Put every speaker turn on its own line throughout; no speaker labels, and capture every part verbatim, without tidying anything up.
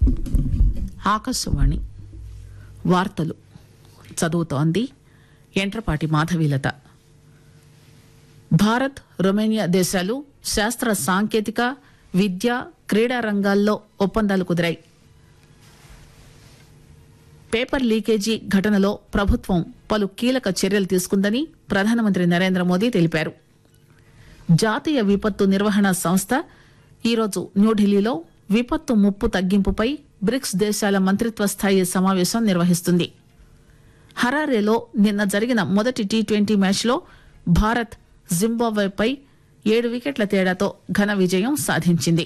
ఆకాశవాణి వార్తలు చదువుతోంది ఎంట్రపాటి మాధవీలత. భారత్ రొమేనియా దేశాలు శాస్త్ర సాంకేతిక విద్య క్రీడా రంగాల్లో ఒప్పందాలు కుదిరాయి. పేపర్ లీకేజీ ఘటనలో ప్రభుత్వం పలు కీలక చర్యలు తీసుకుందని ప్రధానమంత్రి నరేంద్ర మోదీ తెలిపారు. జాతీయ విపత్తు నిర్వహణ సంస్థ ఈరోజు న్యూఢిల్లీలో విపత్తు ముప్పు తగ్గింపుపై బ్రిక్స్ దేశాల మంత్రిత్వ స్థాయి సమావేశం నిర్వహిస్తుంది. హరారేలో నిన్న జరిగిన మొదటి టీ ట్వంటీ మ్యాచ్లో భారత్ జింబాబ్వేపై ఏడు వికెట్ల తేడాతో ఘన విజయం సాధించింది.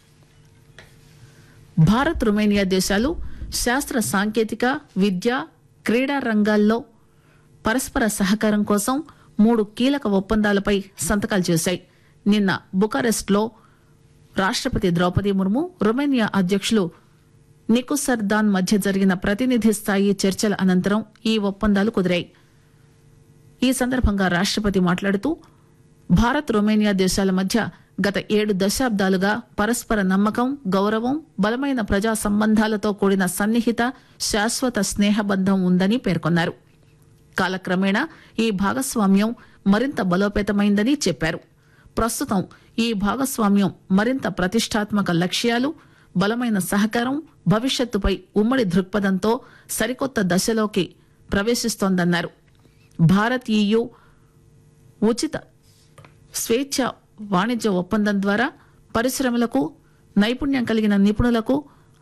భారత్ రొమేనియా దేశాలు శాస్త్ర సాంకేతిక విద్య క్రీడా రంగాల్లో పరస్పర సహకారం కోసం మూడు కీలక ఒప్పందాలపై సంతకాలు చేశాయి. నిన్న బుకారెస్ట్లో రాష్టపతి ద్రౌపది ముర్ము, రొమేనియా అధ్యక్షులు నికోసర్దాన్ మధ్య జరిగిన ప్రతినిధి స్థాయి చర్చల అనంతరం ఈ ఒప్పందాలు కుదిరాయి. ఈ సందర్భంగా రాష్టపతి మాట్లాడుతూ భారత్ రొమేనియా దేశాల మధ్య గత ఏడు దశాబ్దాలుగా పరస్పర నమ్మకం, గౌరవం, బలమైన ప్రజా సంబంధాలతో కూడిన సన్నిహిత శాశ్వత స్నేహబంధం ఉందని పేర్కొన్నారు. కాలక్రమేణా ఈ భాగస్వామ్యం మరింత బలోపేతమైందని చెప్పారు. ప్రస్తుతం ఈ భాగస్వామ్యం మరింత ప్రతిష్టాత్మక లక్ష్యాలు, బలమైన సహకారం, భవిష్యత్తుపై ఉమ్మడి దృక్పథంతో సరికొత్త దశలోకి ప్రవేశిస్తోందన్నారు. భారత్ ఈయూ ఉచిత స్వేచ్ఛ వాణిజ్య ఒప్పందం ద్వారా పరిశ్రమలకు, నైపుణ్యం కలిగిన నిపుణులకు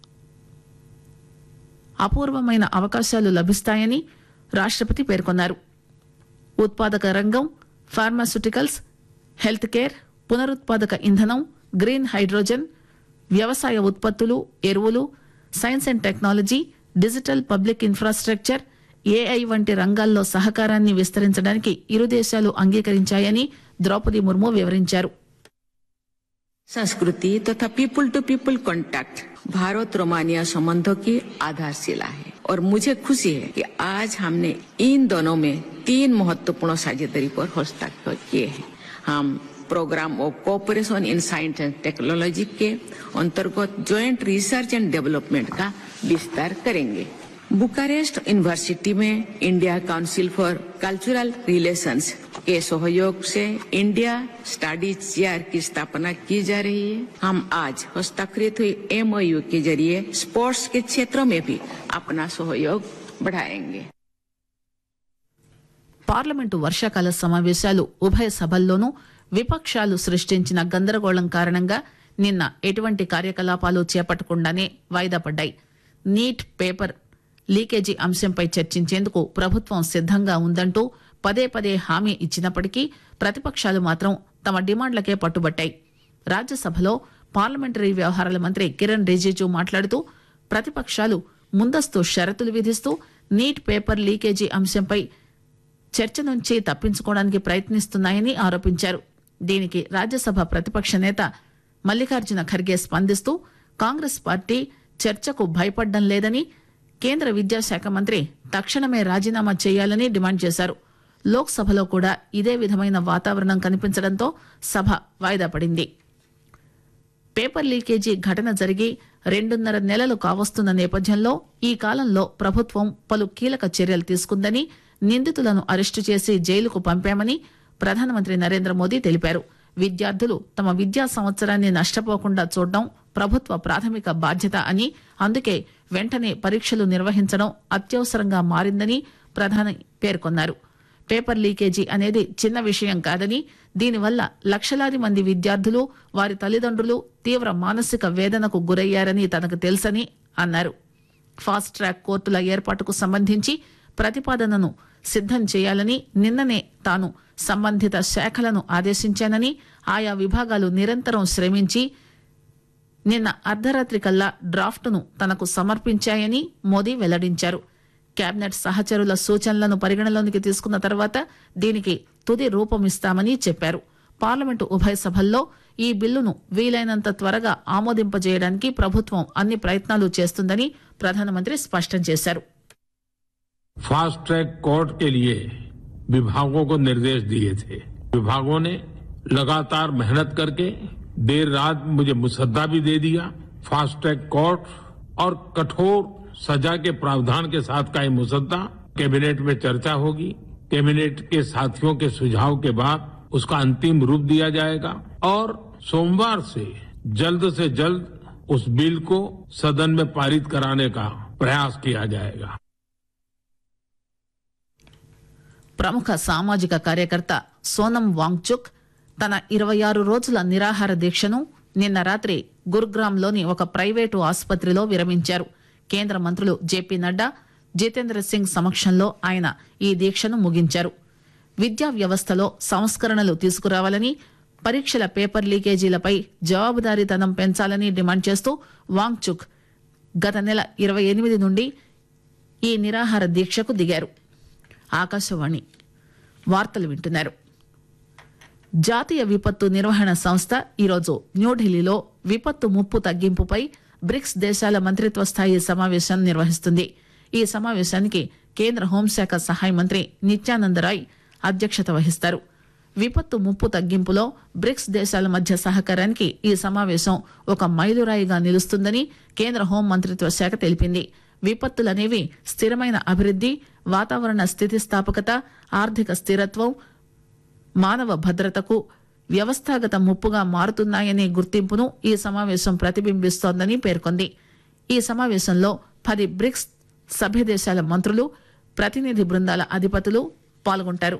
అపూర్వమైన అవకాశాలు లభిస్తాయని రాష్టపతి పేర్కొన్నారు. ఉత్పాదక రంగం, ఫార్మాస్యూటికల్స్, హెల్త్ కేర్, పునరుత్పాదక ఇంధనం, గ్రీన్ హైడ్రోజన్, వ్యవసాయ ఉత్పత్తులు, ఎరువులు, science and technology, digital public infrastructure, AI వంటి రంగాల్లో సహకారాన్ని విస్తరించడానికి ఇరు దేశాలు అంగీకరించాయని ద్రౌపది ముర్ము వివరించారు.
संस्कृति तथा people to people contact Bharat Romania संबंधों की आधारशिला है और मुझे खुशी है कि आज हमने इन दोनों में तीन महत्वपूर्ण साझेदारी पर हस्ताक्षर किए हैं. हम programme of cooperation in science and technology के अंतर्गत ज्वाइंट रिसर्च एंड डेवलपमेंट का विस्तार करेंगे. बुकारेस्ट यूनिवर्सिटी में India council for cultural relations के सहयोग से इंडिया स्टडी चेयर की स्थापना की जा रही है. हम आज हस्ताक्षरित हुई एमओयू के जरिए स्पोर्ट्स के क्षेत्रों में भी अपना सहयोग बढ़ाएंगे.
పార్లమెంటు వర్షాకాల సమావేశాలు ఉభయ సభల్లోనూ విపక్షాలు సృష్టించిన గందరగోళం కారణంగా నిన్న ఎటువంటి కార్యకలాపాలు చేపట్టకుండానే వాయిదా పడ్డాయి. నీట్ పేపర్ లీకేజీ అంశంపై చర్చించేందుకు ప్రభుత్వం సిద్దంగా ఉందంటూ పదే పదే హామీ ఇచ్చినప్పటికీ ప్రతిపక్షాలు మాత్రం తమ డిమాండ్లకే పట్టుబట్టాయి. రాజ్యసభలో పార్లమెంటరీ వ్యవహారాల మంత్రి కిరణ్ రిజిజు మాట్లాడుతూ ప్రతిపక్షాలు ముందస్తు షరతులు విధిస్తూ నీట్ పేపర్ లీకేజీ అంశంపై చర్చ నుంచి తప్పించుకోవడానికి ప్రయత్నిస్తున్నాయని ఆరోపించారు. దీనికి రాజ్యసభ ప్రతిపక్ష నేత మల్లికార్జున ఖర్గే స్పందిస్తూ కాంగ్రెస్ పార్టీ చర్చకు భయపడ్డం లేదని, కేంద్ర విద్యాశాఖ మంత్రి తక్షణమే రాజీనామా చేయాలని డిమాండ్ చేశారు. లోక్సభలో కూడా ఇదే విధమైన వాతావరణం కనిపించడంతో సభ వాయిదా పడింది. పేపర్ లీకేజీ ఘటన జరిగి రెండున్నర నెలలు కావస్తున్న నేపథ్యంలో ఈ కాలంలో ప్రభుత్వం పలు కీలక చర్యలు తీసుకుందని, నిందితులను అరెస్టు చేసి జైలుకు పంపామని ప్రధానమంత్రి నరేంద్ర మోదీ తెలిపారు. విద్యార్థులు తమ విద్యా సంవత్సరాన్ని నష్టపోకుండా చూడడం ప్రభుత్వ ప్రాథమిక బాధ్యత అని, అందుకే వెంటనే పరీక్షలు నిర్వహించడం అత్యవసరంగా మారిందని ప్రధాని పేర్కొన్నారు. పేపర్ లీకేజీ అనేది చిన్న విషయం కాదని, దీనివల్ల లక్షలాది మంది విద్యార్థులు, వారి తల్లిదండ్రులు తీవ్ర మానసిక వేదనకు గురయ్యారని తనకు తెలుసని అన్నారు. ఫాస్ట్ ట్రాక్ కోర్టుల ఏర్పాటుకు సంబంధించి ప్రతిపాదనను సిద్దం చేయాలని నిన్ననే తాను సంబంధిత శాఖలను ఆదేశించానని, ఆయా విభాగాలు నిరంతరం శ్రమించి నిన్న అర్ధరాత్రి కల్లా డ్రాఫ్టును తనకు సమర్పించాయని మోదీ వెల్లడించారు. కేబినెట్ సహచరుల సూచనలను పరిగణలోనికి తీసుకున్న తర్వాత దీనికి తుది రూపమిస్తామని చెప్పారు. పార్లమెంటు ఉభయ సభల్లో ఈ బిల్లును వీలైనంత త్వరగా ఆమోదింపజేయడానికి ప్రభుత్వం అన్ని ప్రయత్నాలు చేస్తుందని ప్రధానమంత్రి స్పష్టం చేశారు.
फास्ट ट्रैक कोर्ट के लिए विभागों को निर्देश दिए थे. विभागों ने लगातार मेहनत करके देर रात मुझे मुसद्दा भी दे दिया. फास्ट ट्रैक कोर्ट और कठोर सजा के प्रावधान के साथ का ये मुसद्दा कैबिनेट में चर्चा होगी। कैबिनेट के साथियों के सुझाव के बाद उसका अंतिम रूप दिया जाएगा और सोमवार से जल्द से जल्द उस बिल को सदन में पारित कराने का प्रयास किया जाएगा।
ప్రముఖ సామాజిక కార్యకర్త సోనం వాంగ్చుక్ తన ఇరవై ఆరు రోజుల నిరాహార దీక్షను నిన్న రాత్రి గురుగ్రామ్లోని ఒక ప్రైవేటు ఆసుపత్రిలో విరమించారు. కేంద్ర మంత్రులు జేపీ నడ్డా, జితేంద్ర సింగ్ సమక్షంలో ఆయన ఈ దీక్షను ముగించారు. విద్యా వ్యవస్థలో సంస్కరణలు తీసుకురావాలని, పరీక్షల పేపర్ లీకేజీలపై జవాబుదారీతనం పెంచాలని డిమాండ్ చేస్తూ వాంగ్చుక్ గత నెల ఇరవై ఎనిమిది నుండి ఈ నిరాహార దీక్షకు దిగారు. ఆకాశవాణి వార్తలు వింటున్నారు. జాతీయ విపత్తు నిర్వహణ సంస్థ ఈరోజు న్యూఢిల్లీలో విపత్తు ముప్పు తగ్గింపుపై బ్రిక్స్ దేశాల మంత్రిత్వ స్థాయి సమావేశం నిర్వహిస్తుంది. ఈ సమావేశానికి కేంద్ర హోంశాఖ సహాయ మంత్రి నిత్యానంద్ రాయ్ అధ్యక్షత వహిస్తారు. విపత్తు ముప్పు తగ్గింపులో బ్రిక్స్ దేశాల మధ్య సహకారానికి ఈ సమావేశం ఒక మైలురాయిగా నిలుస్తుందని కేంద్ర హోం మంత్రిత్వ శాఖ తెలిపింది. విపత్తులనేవి స్థిరమైన అభివృద్ది, వాతావరణ స్థితిస్థాపకత, ఆర్థిక స్థిరత్వం, మానవ భద్రతకు వ్యవస్థాగత ముప్పుగా మారుతున్నాయనే గుర్తింపును ఈ సమావేశం ప్రతిబింబిస్తోందని పేర్కొంది. ఈ సమావేశంలో పది బ్రిక్స్ సభ్య దేశాల మంత్రులు, ప్రతినిధి బృందాల అధిపతులు పాల్గొంటారు.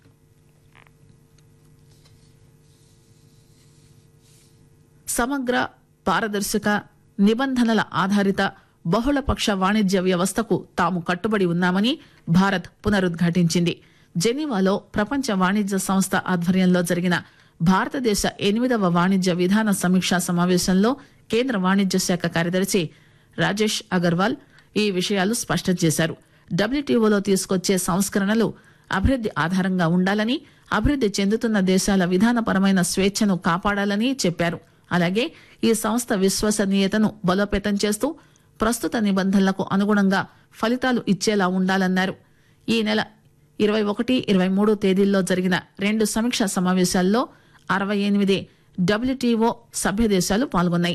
సమగ్ర, పారదర్శక, నిబంధనల ఆధారిత బహుళపక్ష వాణిజ్య వ్యవస్థకు తాము కట్టుబడి ఉన్నామని భారత్ పునరుద్ఘాటించింది. జెనీవాలో ప్రపంచ వాణిజ్య సంస్థ ఆధ్వర్యంలో జరిగిన భారతదేశ ఎనిమిదవ వాణిజ్య విధాన సమీక్షా సమావేశంలో కేంద్ర వాణిజ్య శాఖ కార్యదర్శి రాజేష్ అగర్వాల్ ఈ విషయాలు స్పష్టం చేశారు. డబ్ల్యూటీఓలో తీసుకొచ్చే సంస్కరణలు అభివృద్ది ఆధారంగా ఉండాలని, అభివృద్ది చెందుతున్న దేశాల విధానపరమైన స్వేచ్ఛను కాపాడాలని చెప్పారు. అలాగే ఈ సంస్థ విశ్వసనీయతను బలోపేతం చేస్తూ ప్రస్తుత నిబంధనలకు అనుగుణంగా ఫలితాలు ఇచ్చేలా ఉండాలన్నారు. ఈ నెల ఇరవై ఒకటి ఇరవై మూడు తేదీల్లో జరిగిన రెండు సమీక్షా సమావేశాల్లో అరవై ఎనిమిది డబ్ల్యూటీఓ సభ్య దేశాలు పాల్గొన్నాయి.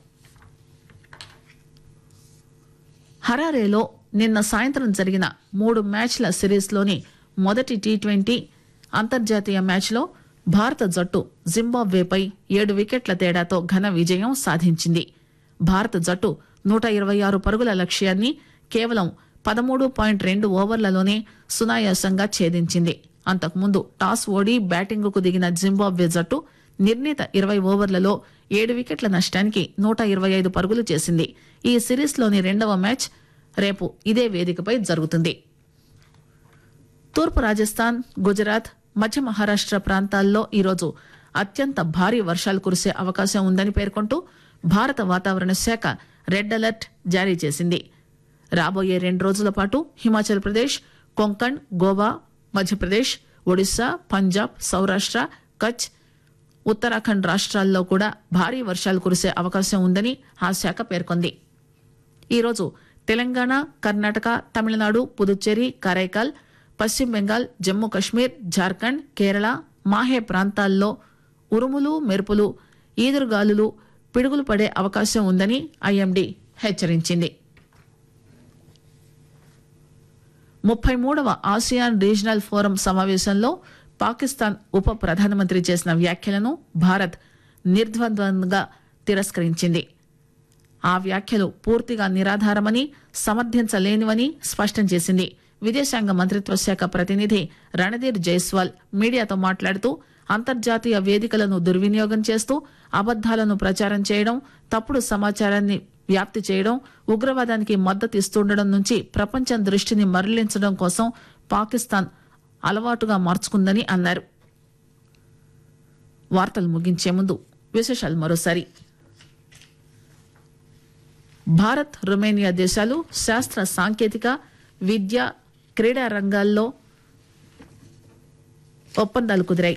హరారేలో నిన్న సాయంత్రం జరిగిన మూడు మ్యాచ్ల సిరీస్లోని మొదటి టీ ట్వంటీ అంతర్జాతీయ మ్యాచ్లో భారత జట్టు జింబాబ్వేపై ఏడు వికెట్ల తేడాతో ఘన విజయం సాధించింది. భారత జట్టు నూట ఇరవై ఆరు పరుగుల లక్ష్యాన్ని కేవలం పదమూడు పాయింట్ రెండు ఓవర్లలోనే సునాయాసంగా ఛేదించింది. అంతకుముందు టాస్ ఓడి బ్యాటింగుకు దిగిన జింబాబ్వే జట్టు నిర్ణీత ఇరవై ఓవర్లలో ఏడు వికెట్ల నష్టానికి నూట ఇరవై ఐదు పరుగులు చేసింది. ఈ సిరీస్లోని రెండవ మ్యాచ్ రేపు ఇదే వేదికపై జరుగుతుంది. తూర్పు రాజస్థాన్, గుజరాత్, మధ్య మహారాష్ట్ర ప్రాంతాల్లో ఈరోజు అత్యంత భారీ వర్షాలు కురిసే అవకాశం ఉందని పేర్కొంటూ భారత వాతావరణ శాఖ రెడ్ అలర్ట్ జారీ చేసింది. రాబోయే రెండు రోజుల పాటు హిమాచల్ ప్రదేశ్, కొంకణ్, గోవా, మధ్యప్రదేశ్, ఒడిశా, పంజాబ్, సౌరాష్ట్ర, కచ్, ఉత్తరాఖండ్ రాష్ట్రాల్లో కూడా భారీ వర్షాలు కురిసే అవకాశం ఉందని ఆ శాఖ పేర్కొంది. ఈరోజు తెలంగాణ, కర్ణాటక, తమిళనాడు, పుదుచ్చేరి, కరైకాల్, పశ్చిమ బెంగాల్, జమ్మూ కశ్మీర్, జార్ఖండ్, కేరళ, మాహే ప్రాంతాల్లో ఉరుములు, మెరుపులు, ఈదురుగాలులు, పిడుగులు పడే అవకాశం ఉందని ఐఎండీ హెచ్చరించింది. ముప్పై మూడవ ఆసియాన్ రీజనల్ ఫోరం సమావేశంలో పాకిస్తాన్ ఉప ప్రధానమంత్రి చేసిన వ్యాఖ్యలను భారత్ నిర్ద్వంద్వంగా తిరస్కరించింది. ఆ వ్యాఖ్యలు పూర్తిగా నిరాధారమని, సమర్థించలేనివని స్పష్టం చేసింది. విదేశాంగ మంత్రిత్వ శాఖ ప్రతినిధి రణధీర్ జైస్వాల్ మీడియాతో మాట్లాడుతూ అంతర్జాతీయ వేదికలను దుర్వినియోగం చేస్తూ అబద్దాలను ప్రచారం చేయడం, తప్పుడు సమాచారాన్ని వ్యాప్తి చేయడం, ఉగ్రవాదానికి మద్దతు ఇస్తుండడం నుంచి ప్రపంచం దృష్టిని మరలించడం కోసం పాకిస్తాన్ అలవాటుగా మార్చుకుందని అన్నారు. వార్తలు ముగించే ముందు విశేషాలు మరోసారి. భారత్, రొమేనియా దేశాలు శాస్త్ర సాంకేతిక, విద్య, క్రీడా రంగాల్లో ఒప్పందాలు కుదిరాయి.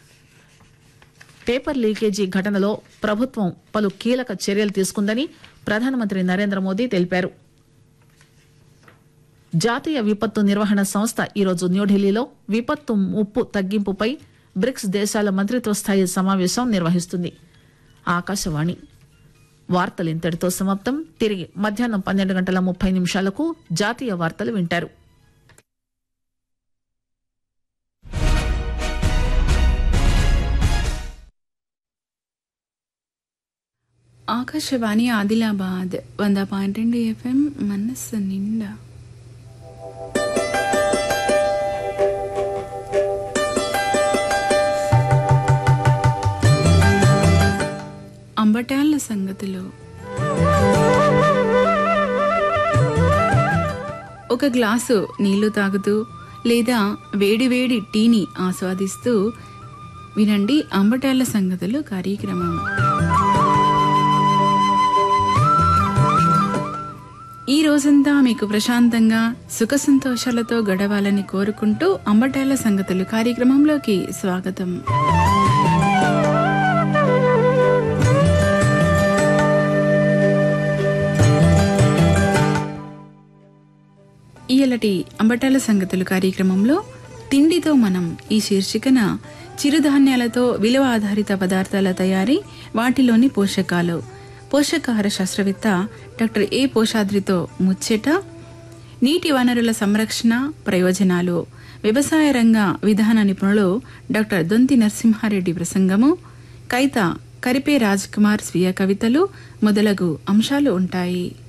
పేపర్ లీకేజీ ఘటనలో ప్రభుత్వం పలు కీలక చర్యలు తీసుకుందని ప్రధానమంత్రి నరేంద్ర మోదీ తెలిపారు. జాతీయ విపత్తు నిర్వహణ సంస్థ ఈరోజు న్యూఢిల్లీలో విపత్తు ముప్పు తగ్గింపుపై బ్రిక్స్ దేశాల మంత్రిత్వ స్థాయి సమావేశం నిర్వహిస్తుంది. ఆకాశవాణి వార్తలు ఇంతటితో సమాప్తం. తిరిగి మధ్యాహ్నం పన్నెండు గంటల ముప్పై నిమిషాలకు జాతీయ వార్తలు వింటారు.
ఆకాశవాణి ఆదిలాబాద్ వంద పాయింట్ రెండు ఎఫ్ఎం మనస్సు నిండా. అంబటాళ్ళ సంగతులు. ఒక గ్లాసు నీళ్లు తాగుతూ లేదా వేడి వేడి టీని ఆస్వాదిస్తూ వినండి అంబటాళ్ళ సంగతులు కార్యక్రమం. ఈ రోజంతా మీకు ప్రశాంతంగా సుఖ సంతోషాలతో గడవాలని కోరుకుంటూ అంబటాళ్ళ సంగతులు కార్యక్రమంలోకి స్వాగతం. ఇయలటి అంబటాల సంగతులు కార్యక్రమంలో తిండితో మనం ఈ శీర్షికన చిరుధాన్యాలతో విలువ ఆధారిత పదార్థాల తయారీ, వాటిలోని పోషకాలు, పోషకాహార శాస్త్రవేత్త డాక్టర్ ఏ పోషాద్రితో ముచ్చట, నీటి వనరుల సంరక్షణ ప్రయోజనాలు, వ్యవసాయ రంగ విధాన నిపుణులు డాక్టర్ దొంతి నరసింహారెడ్డి ప్రసంగము, కైత కరిపే రాజ్ కుమార్ స్వీయ కవితలు మొదలగు అంశాలు ఉంటాయి.